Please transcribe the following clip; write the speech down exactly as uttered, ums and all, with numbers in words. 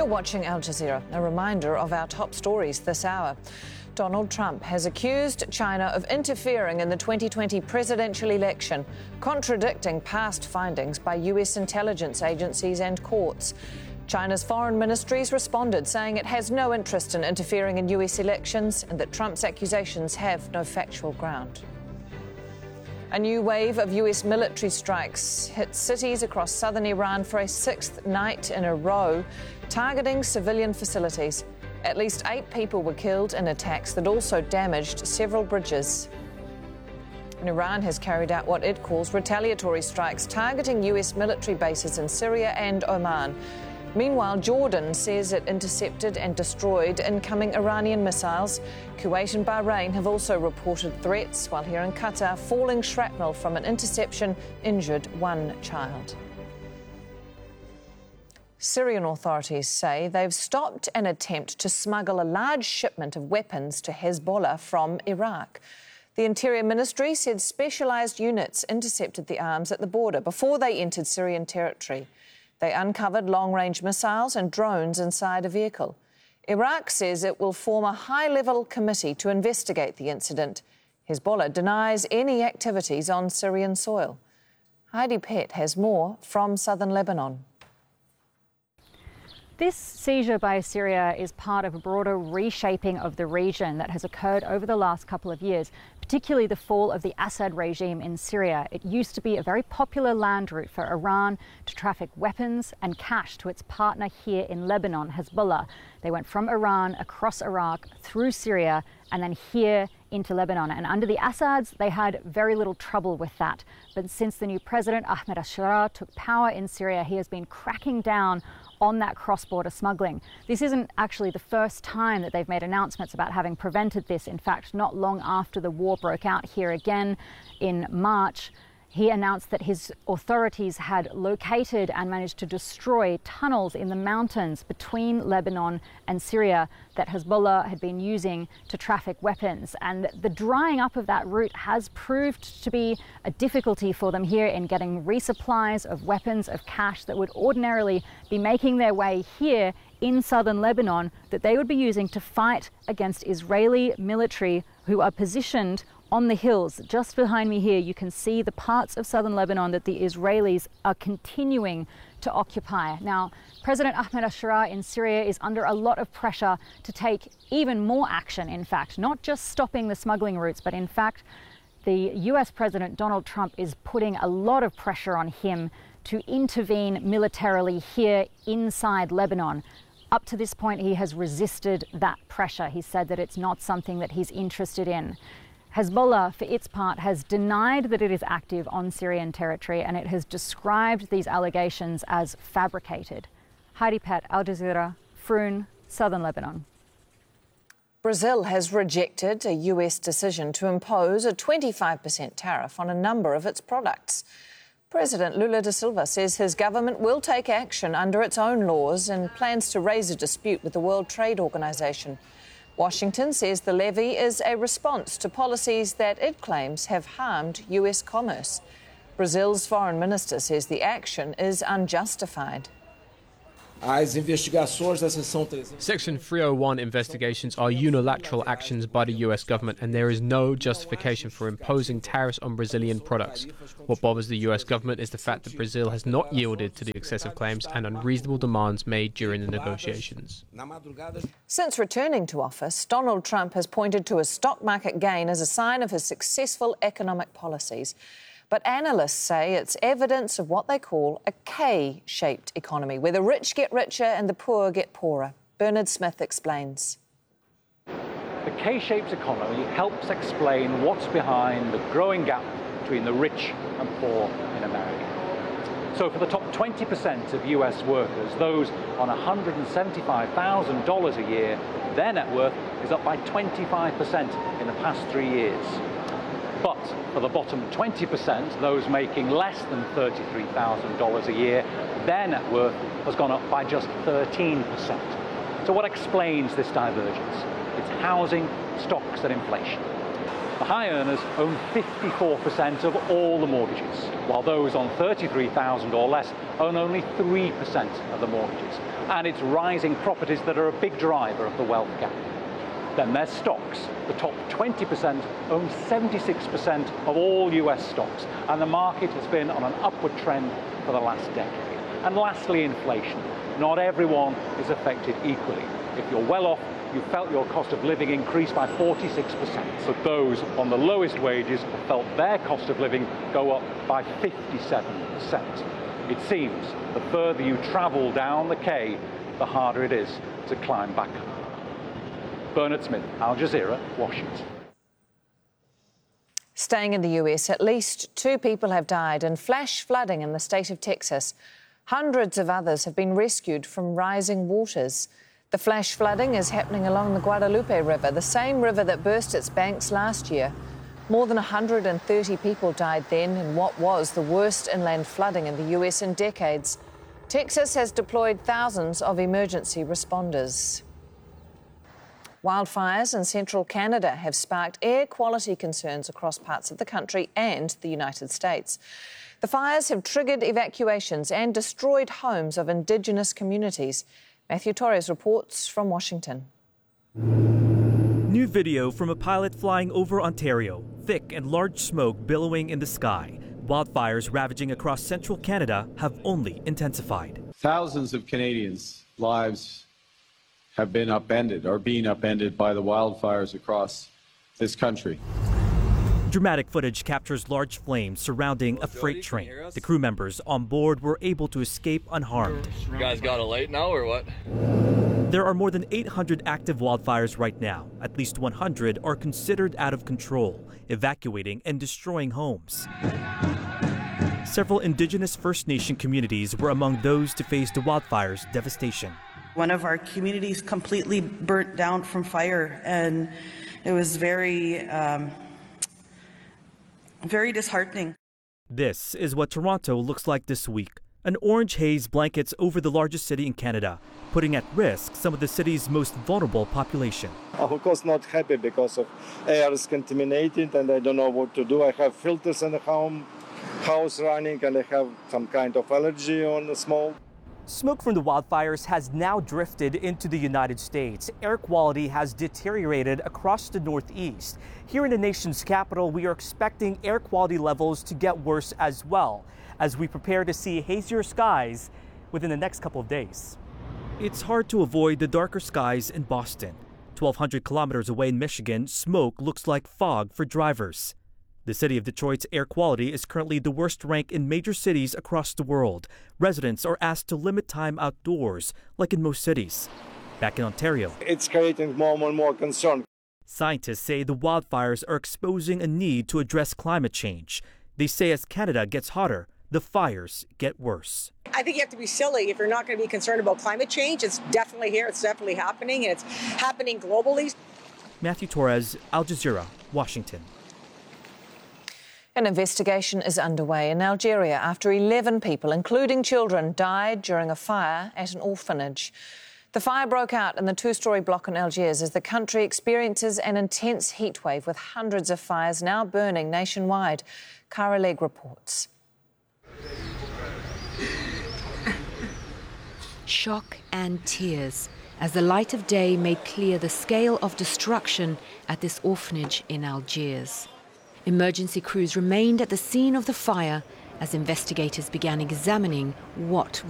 watching Al Jazeera. A reminder of our top stories this hour. Donald Trump has accused China of interfering in the twenty twenty presidential election, contradicting past findings by U S intelligence agencies and courts. China's foreign ministries responded, saying it has no interest in interfering in U S elections and that Trump's accusations have no factual ground. A new wave of U S military strikes hit cities across southern Iran for a sixth night in a row, targeting civilian facilities. At least eight people were killed in attacks that also damaged several bridges. And Iran has carried out what it calls retaliatory strikes, targeting U S military bases in Syria and Oman. Meanwhile, Jordan says it intercepted and destroyed incoming Iranian missiles. Kuwait and Bahrain have also reported threats, while here in Qatar, falling shrapnel from an interception injured one child. Syrian authorities say they've stopped an attempt to smuggle a large shipment of weapons to Hezbollah from Iraq. The Interior Ministry said specialised units intercepted the arms at the border before they entered Syrian territory. They uncovered long-range missiles and drones inside a vehicle. Iraq says it will form a high-level committee to investigate the incident. Hezbollah denies any activities on Syrian soil. Heidi Pett has more from southern Lebanon. This seizure by Syria is part of a broader reshaping of the region that has occurred over the last couple of years, particularly the fall of the Assad regime in Syria. It used to be a very popular land route for Iran to traffic weapons and cash to its partner here in Lebanon, Hezbollah. They went from Iran across Iraq through Syria and then here into Lebanon. And under the Assads, they had very little trouble with that. But since the new president, Ahmed al-Sharaa, took power in Syria, he has been cracking down on that cross-border smuggling. This isn't actually the first time that they've made announcements about having prevented this. In fact, not long after the war broke out here again in March, he announced that his authorities had located and managed to destroy tunnels in the mountains between Lebanon and Syria that Hezbollah had been using to traffic weapons. And the drying up of that route has proved to be a difficulty for them here in getting resupplies of weapons, of cash that would ordinarily be making their way here in southern Lebanon, that they would be using to fight against Israeli military who are positioned on the hills. Just behind me here, you can see the parts of southern Lebanon that the Israelis are continuing to occupy. Now, President Ahmed al-Sharaa in Syria is under a lot of pressure to take even more action, in fact, not just stopping the smuggling routes, but in fact, the U S President Donald Trump is putting a lot of pressure on him to intervene militarily here inside Lebanon. Up to this point, he has resisted that pressure. He said that it's not something that he's interested in. Hezbollah, for its part, has denied that it is active on Syrian territory, and it has described these allegations as fabricated. Heidi Pett, Al Jazeera, Froon, southern Lebanon. Brazil has rejected a U S decision to impose a twenty-five percent tariff on a number of its products. President Lula da Silva says his government will take action under its own laws and plans to raise a dispute with the World Trade Organization. Washington says the levy is a response to policies that it claims have harmed U S commerce. Brazil's foreign minister says the action is unjustified. Section three oh one investigations are unilateral actions by the U S government, and there is no justification for imposing tariffs on Brazilian products. What bothers the U S government is the fact that Brazil has not yielded to the excessive claims and unreasonable demands made during the negotiations. Since returning to office, Donald Trump has pointed to a stock market gain as a sign of his successful economic policies. But analysts say it's evidence of what they call a K-shaped economy, where the rich get richer and the poor get poorer. Bernard Smith explains. The K-shaped economy helps explain what's behind the growing gap between the rich and poor in America. So for the top twenty percent of U S workers, those on one hundred seventy-five thousand dollars a year, their net worth is up by twenty-five percent in the past three years. But for the bottom twenty percent, those making less than thirty-three thousand dollars a year, their net worth has gone up by just thirteen percent. So what explains this divergence? It's housing, stocks and inflation. The high earners own fifty-four percent of all the mortgages, while those on thirty-three thousand or less own only three percent of the mortgages. And it's rising properties that are a big driver of the wealth gap. Then there's stocks. The top twenty percent own seventy-six percent of all U S stocks, and the market has been on an upward trend for the last decade. And lastly, inflation. Not everyone is affected equally. If you're well off, you felt your cost of living increase by forty-six percent. But those on the lowest wages have felt their cost of living go up by fifty-seven percent. It seems the further you travel down the K, the harder it is to climb back up. Bernard Smith, Al Jazeera, Washington. Staying in the U S, at least two people have died in flash flooding in the state of Texas. Hundreds of others have been rescued from rising waters. The flash flooding is happening along the Guadalupe River, the same river that burst its banks last year. More than one hundred thirty people died then in what was the worst inland flooding in the U S in decades. Texas has deployed thousands of emergency responders. Wildfires in central Canada have sparked air quality concerns across parts of the country and the United States. The fires have triggered evacuations and destroyed homes of Indigenous communities. Matthew Torres reports from Washington. New video from a pilot flying over Ontario. Thick and large smoke billowing in the sky. Wildfires ravaging across central Canada have only intensified. Thousands of Canadians' lives have been upended, are being upended by the wildfires across this country. Dramatic footage captures large flames surrounding a freight train. The crew members on board were able to escape unharmed. You guys got a light now or what? There are more than eight hundred active wildfires right now. At least one hundred are considered out of control, evacuating and destroying homes. Several Indigenous First Nation communities were among those to face the wildfire's devastation. One of our communities completely burnt down from fire, and it was very, um, very disheartening. This is what Toronto looks like this week. An orange haze blankets over the largest city in Canada, putting at risk some of the city's most vulnerable population. Of course, not happy because of air is contaminated and I don't know what to do. I have filters in the home, house running, and I have some kind of allergy on the smoke. Smoke from the wildfires has now drifted into the United States. Air quality has deteriorated across the Northeast. Here in the nation's capital, we are expecting air quality levels to get worse as well, as we prepare to see hazier skies within the next couple of days. It's hard to avoid the darker skies in Boston. twelve hundred kilometers away in Michigan, smoke looks like fog for drivers. The city of Detroit's air quality is currently the worst rank in major cities across the world. Residents are asked to limit time outdoors, like in most cities. Back in Ontario, it's creating more and more concern. Scientists say the wildfires are exposing a need to address climate change. They say as Canada gets hotter, the fires get worse. I think you have to be silly if you're not going to be concerned about climate change. It's definitely here. It's definitely happening, and it's happening globally. Matthew Torres, Al Jazeera, Washington. An investigation is underway in Algeria after eleven people, including children, died during a fire at an orphanage. The fire broke out in the two-storey block in Algiers as the country experiences an intense heatwave with hundreds of fires now burning nationwide. Cara Legg reports. Shock and tears as the light of day made clear the scale of destruction at this orphanage in Algiers. Emergency crews remained at the scene of the fire as investigators began examining what